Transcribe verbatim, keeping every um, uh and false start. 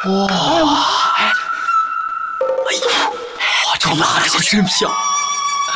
哇！哎，哎呦，哇，这个马可真漂亮！